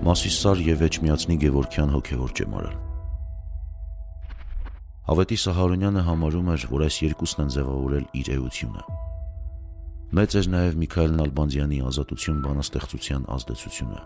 Մասիսար և Էջմիածնի Գևորգյան հոգևոր ճեմարան։ Ավետիս Ահարոնյանը համարում էր, որ այս երկուսն են ձևավորել իր էությունը։ Մեծ էր նաև Միքայել Նալբանդյանի ազատություն բանաստեղծության ազդեցությունը։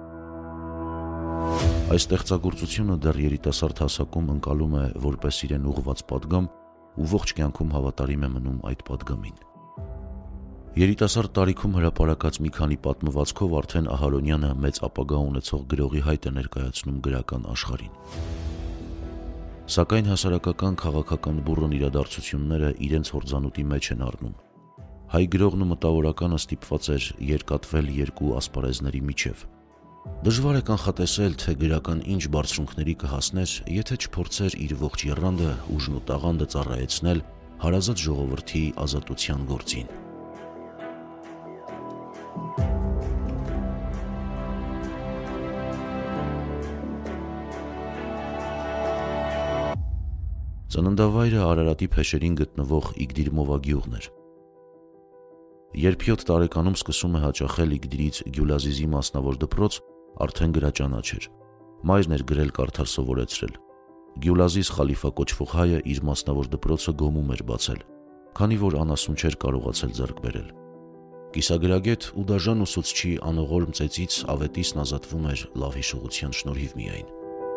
Այս ստեղծագործությունը դեռ երիտասարդ հասակում ընկալում է որպես իրեն ուղղված պատգամ ու ողջ կյանքում հավատարիմ է մնում այդ պատգամին։ Երիտասարդ տարիքում հրապարակած մի քանի պատմվածքով արդեն Ահարոնյանը մեծ ապագա ունեցող գրողի հայտ է ներկայացնում գրական աշխարհին։ Սակայն հասարակական քաղաքական բուռն իրադարձությունները իրենց հորձանուտի մեջ են առնում։ Հայ գրողն ու մտավորականը ստիպված էր երկատվել երկու ասպարեզների միջև։ Դժվար է կանխատեսել, թե գրական ինչ բարձրունքների կհասներ, եթե չփորձեր իր ողջ եռանդը, ուժն ու տաղանդը ծառայեցնել հարազատ ժողովրդի ազատության գործին։ Ծննդավայրը Արարատի փեշերին գտնվող Իգդիր գյուղն էր։ Երբ 7 տարեկանում սկսում է հաճախել Իգդիրից Գյուլազիզի մասնավոր դպրոց, արդեն գրաճանաչ էր։ Մայրն էր գրել կարդալ սովորեցրել։ Գյուլազիզ Խալիֆա կոչվող հայը իր մասնավոր դպրոցը Գոմում էր բացել, քանի որ անասուն չէր կարողացել ձեռք բերել։ Կիսագրագետ ու դաժան ուսուցչի անողորմ ծեծից ավետիսն ազատվում էր լավ հիշողության շնորհիվ միայն։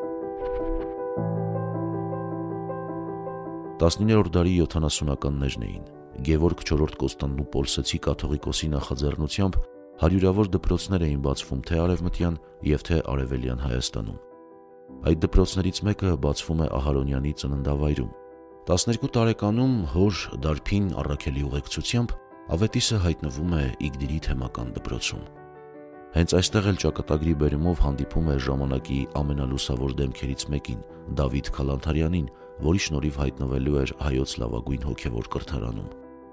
19-րդ դարի 70-ականներն էին։ Գևորգ IV Կոստանդնուպոլսցի կաթողիկոսի նախաձեռնությամբ հարյուրավոր դպրոցներ էին բացվում թե արևմտյան և թե արևելյան Հայաստանում։ Այդ դպրոցներից մեկը բացվում է Ահարոնյանի ծննդավայրում։ 12 տարեկանում հոր Դարբին Առաքելի ուղեկցությամբ ավետիսը հայտնվում է Իգդիրի թեմական դպրոցում։ Հենց այստեղ էլ ճակատագրի բերումով հանդիպում է ժամանակի ամենալուսավոր դեմքերից մեկին՝ Դավիթ Քալանթարյանին, որի շնորհիվ հայտնվելու էր հայոց լավագույն հոգևոր կրթարանում։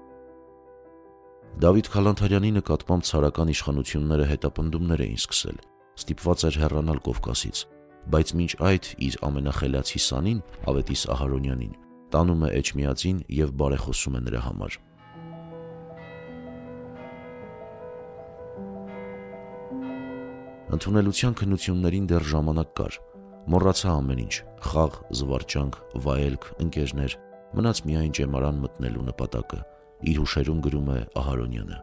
Դավիթ Քալանթարյանի նկատմամբ ցարական իշխանությունները հետապնդումներ էին սկսել, ստիպված էր հեռանալ Կովկասից, բայց մինչ այդ իր ամենախելացի սանին՝ ավետիս Ահարոնյանին, տանում է Էջմիածին և բարեխոսում է նրա համար։ Ընդունելության քննություններին դեռ ժամանակ կար։ Մոռացա ամեն ինչ՝ խաղ, զվարճանք, վայելք, ընկերներ, մնաց միայն ճեմարան մտնելու նպատակը, իր հուշերում գրում է Ահարոնյանը։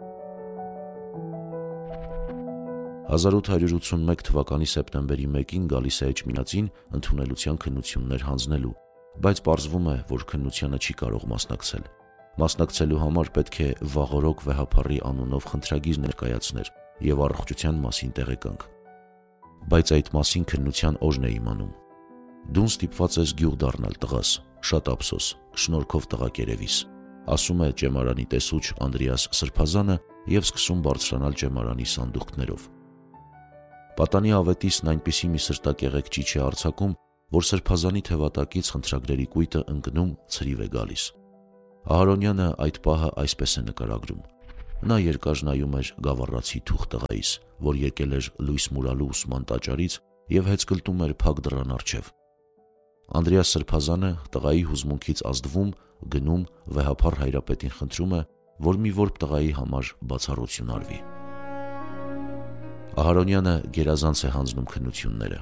1881 թվականի սեպտեմբերի 1-ին գալիս է Էջմիածին ընդունելության քննություններ հանձնելու, բայց պարզվում է, որ քննությանը չի կարող մասնակցել։ Մասնակցելու համար պետք է Վաղօրոք Վեհափառի անունով խնդրագիր ներկայացներ և առողջության մասին տեղեկանք։ Բայց այդ մասին քննության օրն է իմանում։ Դուն ստիպված ես գյուղ դառնալ տղաս, շատ ափսոս, շնորհքով տղակերևիս, ասում է ճեմարանի տեսուչ Անդրեաս Սրբազանը և սկսում բարձրանալ ճեմարանի սանդուղքներով։ Պատանի ավետիսն այնպիսի մի սրտակեղեկ ճիչ է արձակում, որ Սրբազանի թևատակից խնդրագրերի կույտը ընկնում, ցրիվ է գալիս։ Ահարոնյանը այդ պահը այսպես է նկարագրում. նա երկար նայում էր գավառացի թուխ տղայիս, որ եկել էր լույս մուրալու ուսման տաճարից և հեծկլտում էր փակ դռան առջև։ Անդրեաս Սրբազանը տղայի հուզմունքից ազդվում, գնում, Վեհափառ հայրապետին խնդրում է, որ մի որբ տղայի համար բացառություն արվի։ Ահարոնյանը գերազանց է հանձնում քննությունները։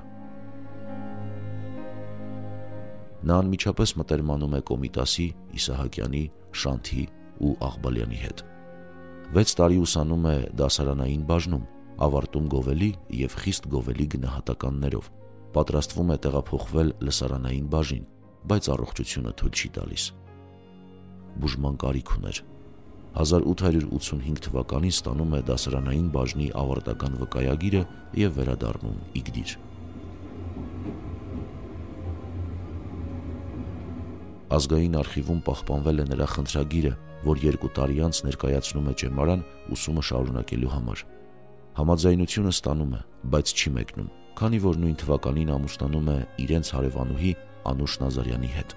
Նա անմիջապես մտերմանում է Կոմիտասի, Իսահակյանի, Շանթի ու Աղբալյանի հետ։ 6 տարի ուսանում է դասարանային բաժնում, ավարտում գովելի և խիստ գովելի գնահատականներով, պատրաստվում է տեղափոխվել լսարանային բաժին, բայց առողջությունը թույլ չի տալիս։ Բուժման կարիք ուներ։ 1885 թվականին ստանում է դասարանային բաժնի ավարտական վկայագիրը և վերադառնում Իգդիր։ Ազգային արխիվում պահպանվել է նրա խնդրագիրը, որ 2 տարի անց ներկայացնում է ճեմարան ուսումը շարունակելու համար։ Համաձայնությունը ստանում է, բայց չի մեկնում, քանի որ նույն թվականին ամուսնանում է իրենց հարևանուհի Անուշ Նազարյանի հետ։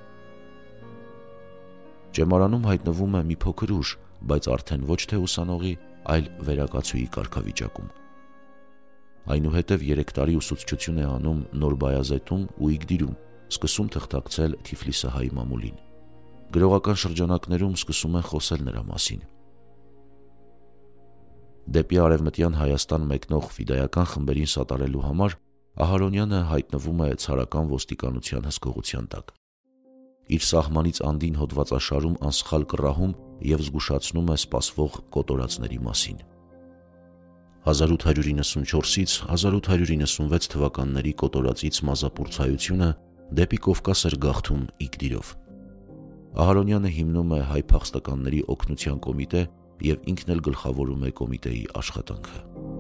Ճեմարանում հայտնվում է մի փոքր ուժ, բայց արդեն ոչ թե ուսանողի, այլ վերակացուի կարգավիճակում։ Այնուհետև 3 տարի ուսուցչություն է անում Նոր Բայազետում ու Իգդիրում, սկսում թղթակցել Թիֆլիսահայ մամուլին։ Գրողական շրջանակներում սկսում են խոսել նրա մասին։ Դեպի արևմտյան Հայաստան մեկնող ֆիդայական խմբերին սատարելու համար Ահարոնյանը հայտնվում է ցարական ոստիկանության հսկողության տակ։ Իր սահմանից անդին հոդվածաշարում անսխալ կռահում և զգուշացնում է սպասվող կոտորածների մասին։ 1894-ից 1896 թվականների կոտորածից մազապուրծայությունը դեպի Կովկաս էր գաղթում իգդիրով։ Ահարոնյանը հիմնում է հայ փախստականների օգնության կոմիտե և ինքն էլ գլխավորում է կոմիտեի աշխատանքը։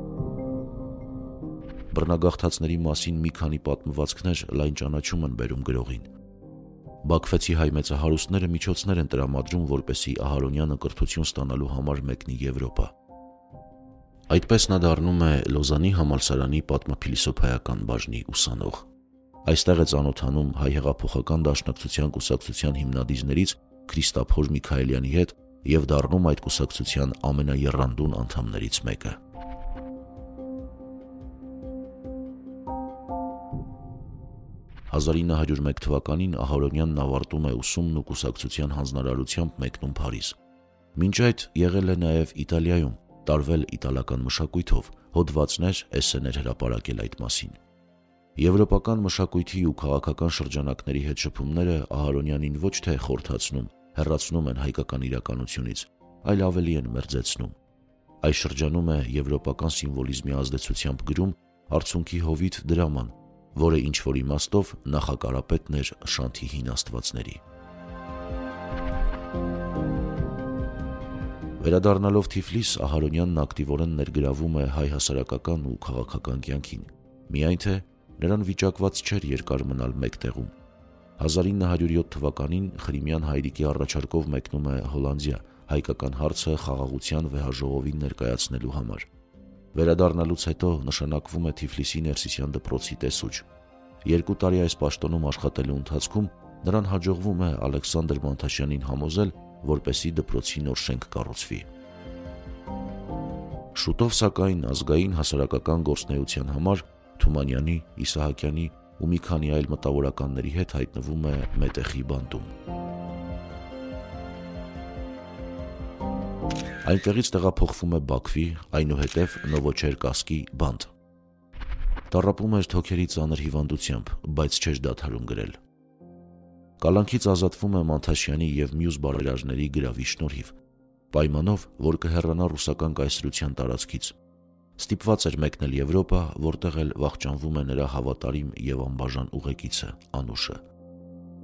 Բռնագաղթածների մասին մի քանի պատմվածքներ լայն ճանաչում են բերում գրողին։ Բաքվեցի հայ մեծահարուստները միջոցներ են տրամադրում, որպեսզի Ահարոնյանը կրթություն ստանալու համար մեկնի Եվրոպա։ Այդպես նա դառնում է Լոզանի համալսարանի պատմափիլիսոփայական բաժնի ուսանող։ Այստեղ է ծանոթանում հայ հեղափոխական դաշնակցության կուսակցության հիմնադիրներից Քրիստափոր Միքայելյանի հետ և դառնում այդ կուսակցության ամենաեռանդուն անդամներից մեկը։ 1901 թվականին Ահարոնյանն ավարտում է ուսումն ու կուսակցության հանձնարարությամբ մեկնում Փարիզ։ Մինչ այդ եղել է նաև Իտալիայում, տարվել իտալական մշակույթով, հոդվածներ, էսսեներ հրապարակել այդ մասին։ Եվրոպական մշակույթի ու քաղաքական շրջանակների հետ շփումները Ահարոնյանին ոչ թե խորթացնում, հեռացնում են հայկական իրականությունից, այլ ավելի են մերձեցնում։ Այս շրջանում է եվրոպական սիմվոլիզմի ազդեցությամբ գրում «Արցունքի հովիտ» դրաման, որը ինչ-որ իմաստով նախակարապետն էր Շանթի հին աստվածների։ Վերադառնալով Թիֆլիս, Ահարոնյանն ակտիվորեն ներգրավում է հայ հասարակական ու քաղաքական կյանքին, միայն թե նրան վիճակված չէր երկար մնալ մեկ տեղում։ 1907 թվականին Խրիմյան հայրիկի առաջարկով մեկնում է Հոլանդիա հայկական հարցը խաղաղության վեհաժողովին ներկայացնելու համար։ Վերադառնալուց հետո նշանակվում է Թիֆլիսի Ներսիսյան դպրոցի տեսուչ։ 2 տարի այս պաշտոնում աշխատելու ընթացքում նրան հաջողվում է Ալեքսանդր Մանթաշյանին համոզել, որպեսզի դպրոցի նոր շենք կառուցվի։ Շուտով սակայն ազգային հասարակական գործունեության համար Թումանյանի, Իսահակյանի ու մի քանի այլ մտավորականների հետ հայտնվում է Մետեխի բանտում։ Այնտեղից տեղափոխվում է Բաքվի, այնուհետև Նովոչերկասկի բանտ։ Տառապում էր թոքերի ծանր հիվանդությամբ, բայց չէր դադարում գրել։ Կալանքից ազատվում է Մանթաշյանի և մյուս բարերարների գրավի շնորհիվ, պայմանով, որ կհեռանա ռուսական կայսրության տարածքից։ Ստիպված էր մեկնել Եվրոպա, որտեղ էլ վախճանվում է նրա հավատարիմ և անբաժան ուղեկիցը՝ Անուշը։